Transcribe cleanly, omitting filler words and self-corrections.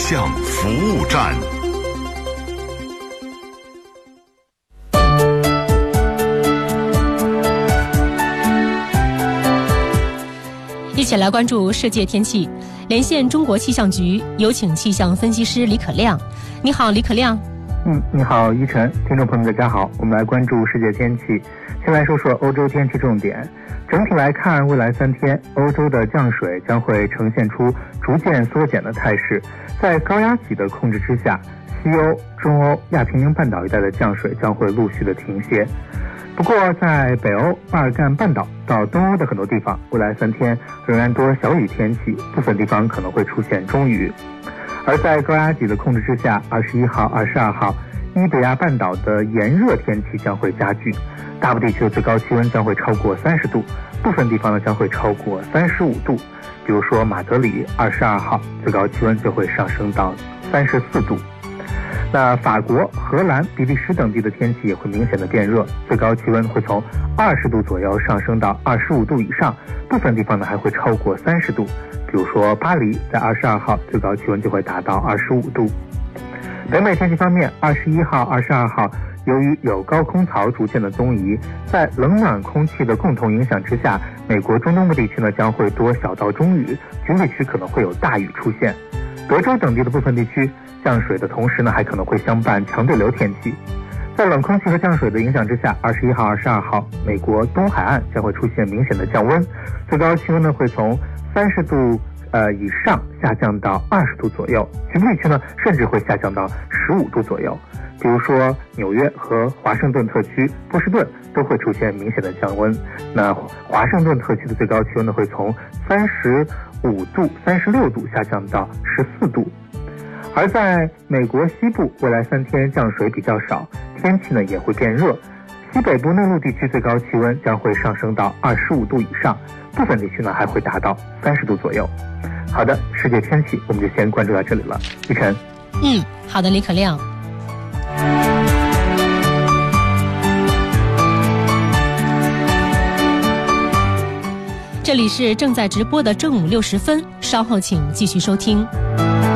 象服务站。 一起来关注世界天气，连线中国气象局，有请气象分析师李可亮。你好，李可亮。 你好，依晨，听众朋友们，大家好。我们来关注世界天气。先来说说欧洲天气重点。整体来看，未来3天，欧洲的降水将会呈现出逐渐缩减的态势。在高压脊的控制之下，西欧、中欧、亚平宁半岛一带的降水将会陆续的停歇。不过，在北欧、巴尔干半岛到东欧的很多地方，未来3天仍然多小雨天气，部分地方可能会出现中雨。而在高压脊的控制之下，21号、22号，伊比利亚半岛的炎热天气将会加剧，大部地区的最高气温将会超过30度，部分地方呢将会超过35度。比如说马德里22号最高气温就会上升到34度。那法国、荷兰、比利时等地的天气也会明显的变热，最高气温会从20度左右上升到25度以上，部分地方呢还会超过30度。比如说巴黎在22号最高气温就会达到25度。北美天气方面，21号、22号，由于有高空槽逐渐的东移，在冷暖空气的共同影响之下，美国中东部地区呢将会多小到中雨，局部地区可能会有大雨出现。德州等地的部分地区降水的同时呢，还可能会相伴强对流天气。在冷空气和降水的影响之下，21号、22号，美国东海岸将会出现明显的降温，最高气温呢会从30度以上下降到20度左右，局部地区呢甚至会下降到15度左右。比如说纽约和华盛顿特区、波士顿都会出现明显的降温。那华盛顿特区的最高气温呢会从35度、36度下降到14度。而在美国西部，未来3天降水比较少，天气呢也会变热。西北部内陆地区最高气温将会上升到25度以上，部分地区呢还会达到30度左右。好的，世界天气我们就先关注到这里了。依晨。 好的，李可亮。这里是正在直播的正午6时分，稍后请继续收听。